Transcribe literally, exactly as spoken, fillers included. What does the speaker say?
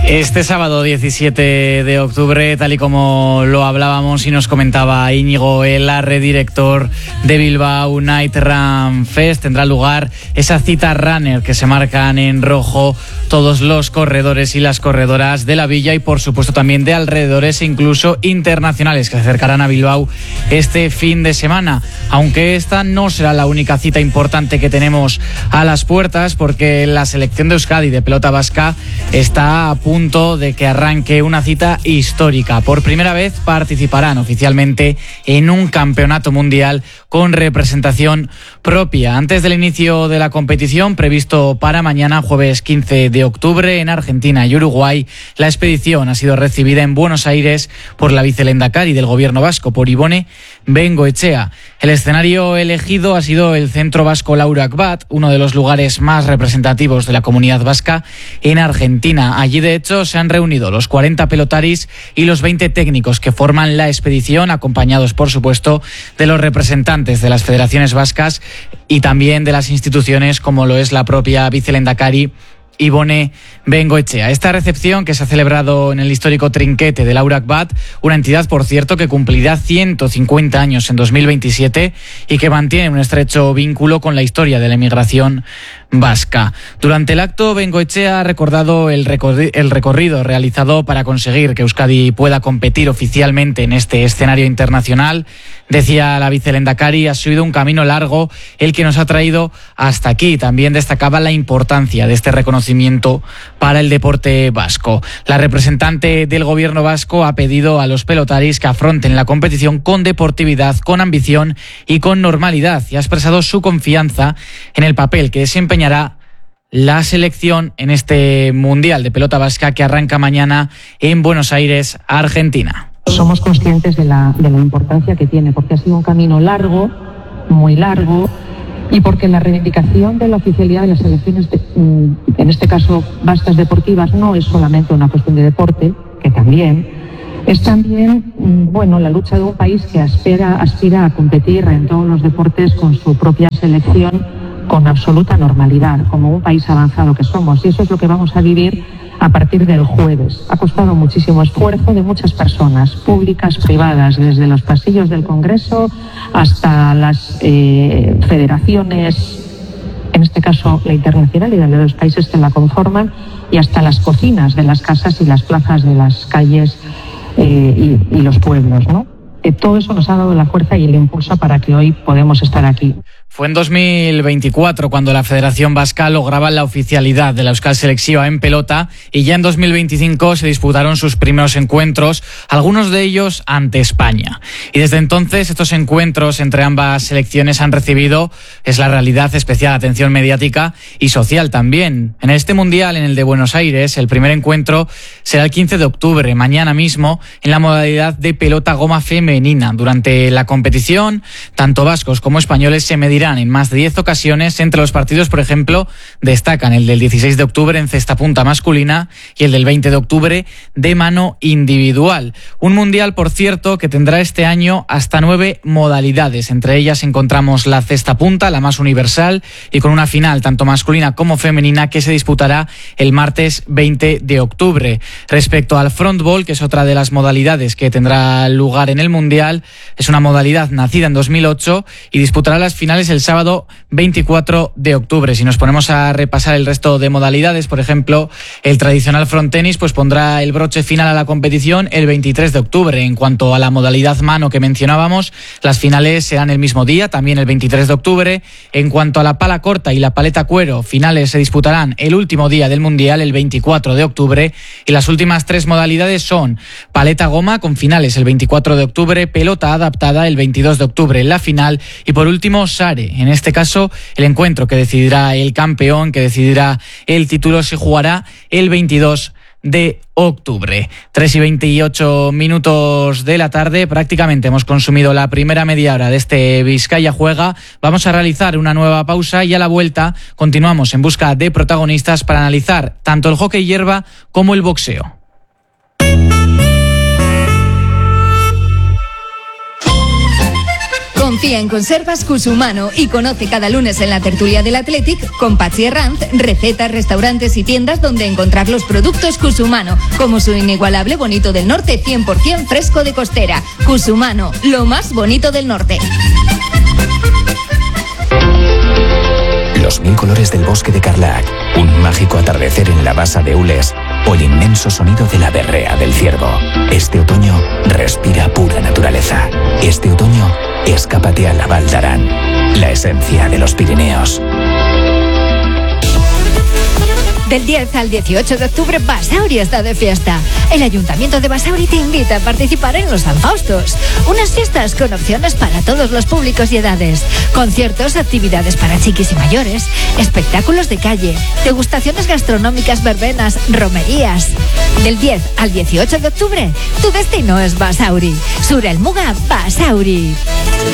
Este sábado diecisiete de octubre, tal y como lo hablábamos y nos comentaba Íñigo Elarre, director de Bilbao Night Run Fest, tendrá lugar esa cita runner que se marcan en rojo todos los corredores y las corredoras de la villa y por supuesto también de alrededores e incluso internacionales que se acercarán a Bilbao este fin de semana. Aunque esta no será la única cita importante que tenemos a las puertas, porque la selección de Euskadi de pelota vasca está a punto de que arranque una cita histórica. Por primera vez participarán oficialmente en un campeonato mundial con representación propia. Antes del inicio de la competición, previsto para mañana, jueves quince de octubre, en Argentina y Uruguay, la expedición ha sido recibida en Buenos Aires por la vicelehendakari del gobierno vasco, por Ibone Bengoechea. El escenario elegido ha sido el Centro Vasco Laurak Bat, uno de los lugares más representativos de la comunidad vasca en Argentina. Allí, de hecho, se han reunido los cuarenta pelotaris y los veinte técnicos que forman la expedición, acompañados, por supuesto, de los representantes de las federaciones vascas y también de las instituciones como lo es la propia vicelehendakari Ibone Bengoechea. Esta recepción, que se ha celebrado en el histórico trinquete de Laurak Bat, una entidad, por cierto, que cumplirá ciento cincuenta años en dos mil veintisiete y que mantiene un estrecho vínculo con la historia de la emigración vasca. Durante el acto, Bengoechea ha recordado el, recorri- el recorrido realizado para conseguir que Euskadi pueda competir oficialmente en este escenario internacional. Decía la vicelehendakari, ha sido un camino largo el que nos ha traído hasta aquí. También destacaba la importancia de este reconocimiento para el deporte vasco. La representante del gobierno vasco ha pedido a los pelotaris que afronten la competición con deportividad, con ambición y con normalidad, y ha expresado su confianza en el papel que desempeñará la selección en este Mundial de Pelota Vasca que arranca mañana en Buenos Aires, Argentina. Somos conscientes de la, de la importancia que tiene, porque ha sido un camino largo, muy largo, y porque la reivindicación de la oficialidad de las selecciones, de, en este caso vascas deportivas, no es solamente una cuestión de deporte, que también, es también, bueno, la lucha de un país que aspira, aspira a competir en todos los deportes con su propia selección con absoluta normalidad, como un país avanzado que somos, y eso es lo que vamos a vivir a partir del jueves. Ha costado muchísimo esfuerzo de muchas personas, públicas, privadas, desde los pasillos del Congreso hasta las eh, federaciones, en este caso la internacionalidad de los países que la conforman, y hasta las cocinas de las casas y las plazas de las calles eh, y, y los pueblos, ¿no? Eh, todo eso nos ha dado la fuerza y el impulso para que hoy podemos estar aquí. Fue en dos mil veinticuatro cuando la Federación Vasca lograba la oficialidad de la Euskal Selección en pelota, y ya en dos mil veinticinco se disputaron sus primeros encuentros, algunos de ellos ante España. Y desde entonces estos encuentros entre ambas selecciones han recibido, es la realidad, especial atención mediática y social también. En este Mundial, en el de Buenos Aires, el primer encuentro será el quince de octubre, mañana mismo, en la modalidad de pelota goma femenina. Durante la competición, tanto vascos como españoles se medirán en más de diez ocasiones. Entre los partidos, por ejemplo, destacan el del dieciséis de octubre en cesta punta masculina y el del veinte de octubre de mano individual. Un mundial, por cierto, que tendrá este año hasta nueve modalidades. Entre ellas encontramos la cesta punta, la más universal, y con una final tanto masculina como femenina que se disputará el martes veinte de octubre. Respecto al frontball, que es otra de las modalidades que tendrá lugar en el mundial, es una modalidad nacida en dos mil ocho y disputará las finales el sábado veinticuatro de octubre. Si nos ponemos a repasar el resto de modalidades, por ejemplo, el tradicional frontenis pues pondrá el broche final a la competición el veintitrés de octubre. En cuanto a la modalidad mano que mencionábamos, las finales serán el mismo día, también el veintitrés de octubre. En cuanto a la pala corta y la paleta cuero, finales se disputarán el último día del mundial, el veinticuatro de octubre. Y las últimas tres modalidades son paleta goma con finales el veinticuatro de octubre, pelota adaptada el veintidós de octubre en la final, y por último Sare. En este caso, el encuentro que decidirá el campeón, que decidirá el título, se jugará el veintidós de octubre. tres y veintiocho minutos de la tarde, prácticamente hemos consumido la primera media hora de este Vizcaya Juega. Vamos a realizar una nueva pausa y a la vuelta continuamos en busca de protagonistas para analizar tanto el hockey hierba como el boxeo. Confía en Conservas Cusumano y conoce cada lunes en la tertulia del Athletic con Patxi Herranz recetas, restaurantes y tiendas donde encontrar los productos Cusumano, como su inigualable bonito del norte cien por ciento fresco de costera. Cusumano, lo más bonito del norte. Los mil colores del bosque de Carlac, un mágico atardecer en la basa de Ules o el inmenso sonido de la berrea del ciervo. Este otoño respira pura naturaleza. Este otoño escápate a la Val d'Aran, la esencia de los Pirineos. Del diez al dieciocho de octubre, Basauri está de fiesta. El Ayuntamiento de Basauri te invita a participar en los San Faustos, unas fiestas con opciones para todos los públicos y edades, conciertos, actividades para chiquis y mayores, espectáculos de calle, degustaciones gastronómicas, verbenas, romerías. Del diez al dieciocho de octubre, tu destino es Basauri. Sur El Muga, Basauri.